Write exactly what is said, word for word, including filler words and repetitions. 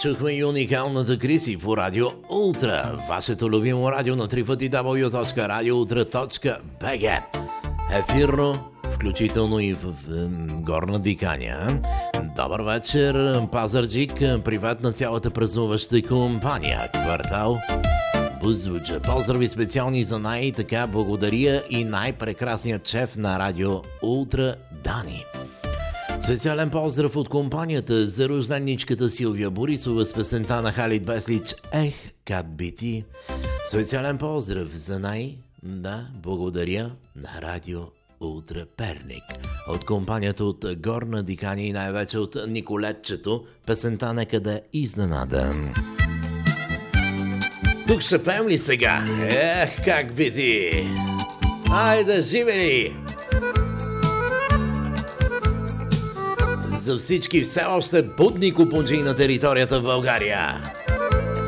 Чухме и уникалната Криси по Радио Ултра. Вашето любимо радио на дабъл ю дабъл ю дабъл ю точка радио ултра точка би джи. Ефирно, включително и в, в Горна Диканя. Добър вечер, Пазарджик. Привет на цялата празнуваща компания. Квартал Бузлуджа. Поздрави специални за най-така благодаря и най-прекрасният шеф на Радио Ултра Дани. Специален поздрав от компанията за рожденничката Силвия Борисова с песента на Халид Беслич «Ех, как би ти». Специален поздрав за най... да, благодаря на Радио Ултра Перник. От компанията от Горна Диканя и най-вече от Николетчето, песента нека да изненада. Тук ще пеем ли сега? Ех, как би ти! Айде, живели! За всички все още будни купунджи на територията в България.